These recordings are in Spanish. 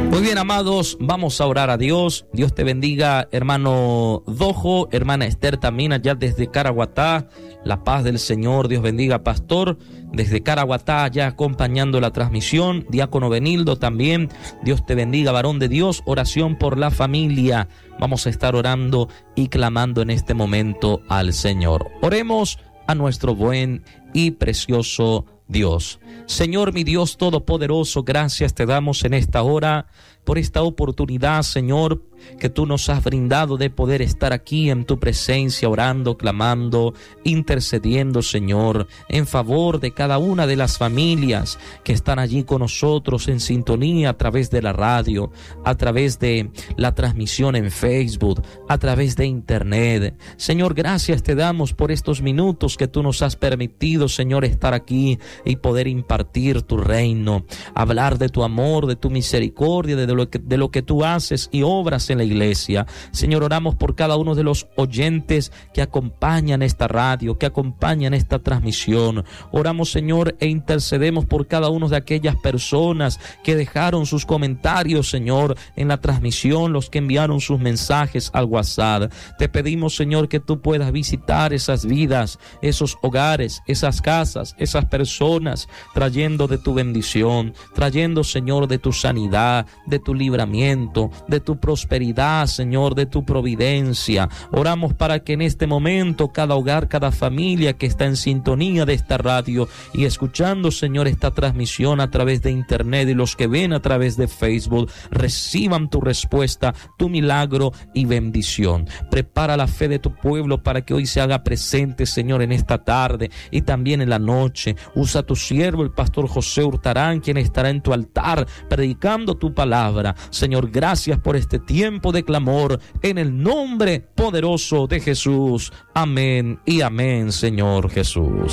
Muy bien, amados, vamos a orar a Dios. Dios te bendiga, hermano Dojo, hermana Esther también allá desde Caraguatá. La paz del Señor, Dios bendiga, pastor, desde Caraguatá, ya acompañando la transmisión. Diácono Benildo también, Dios te bendiga, varón de Dios. Oración por la familia. Vamos a estar orando y clamando en este momento al Señor. Oremos a nuestro buen y precioso Dios. Señor, mi Dios todopoderoso, gracias te damos en esta hora por esta oportunidad, Señor, que tú nos has brindado de poder estar aquí en tu presencia, orando, clamando, intercediendo, Señor, en favor de cada una de las familias que están allí con nosotros en sintonía a través de la radio, a través de la transmisión en Facebook, a través de internet. Señor, gracias te damos por estos minutos que tú nos has permitido, Señor, estar aquí y poder impartir tu reino, hablar de tu amor, de tu misericordia, de lo que tú haces y obras en la iglesia. Señor, oramos por cada uno de los oyentes que acompañan esta radio, que acompañan esta transmisión. Oramos, Señor, e intercedemos por cada una de aquellas personas que dejaron sus comentarios, Señor, en la transmisión, los que enviaron sus mensajes al WhatsApp. Te pedimos, Señor, que tú puedas visitar esas vidas, esos hogares, esas casas, esas personas, trayendo de tu bendición, trayendo, Señor, de tu sanidad, de tu libramiento, de tu prosperidad, Señor, de tu providencia. Oramos para que en este momento cada hogar, cada familia que está en sintonía de esta radio y escuchando, Señor, esta transmisión a través de internet y los que ven a través de Facebook, reciban tu respuesta, tu milagro y bendición. Prepara la fe de tu pueblo para que hoy se haga presente, Señor, en esta tarde y también en la noche. Usa a tu siervo, el pastor José Hurtarán, quien estará en tu altar predicando tu palabra. Señor, gracias por este tiempo de clamor en el nombre poderoso de Jesús. Amén y amén, Señor Jesús.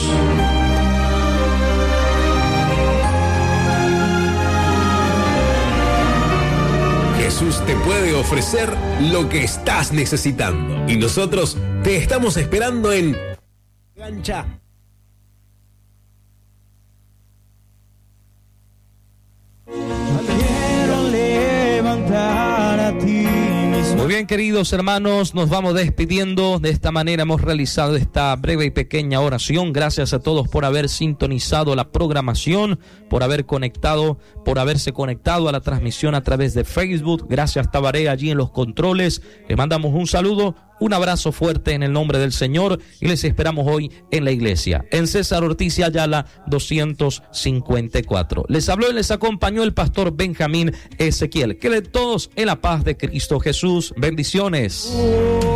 Jesús te puede ofrecer lo que estás necesitando y nosotros te estamos esperando en Gancha. Muy bien, queridos hermanos, nos vamos despidiendo. De esta manera hemos realizado esta breve y pequeña oración. Gracias a todos por haber sintonizado la programación, por haberse conectado a la transmisión a través de Facebook. Gracias, Tabaré, allí en los controles. Les mandamos un saludo, un abrazo fuerte en el nombre del Señor y les esperamos hoy en la iglesia, en César Ortiz y Ayala 254. Les habló y les acompañó el pastor Benjamín Ezequiel. Que de todos en la paz de Cristo Jesús. Bendiciones.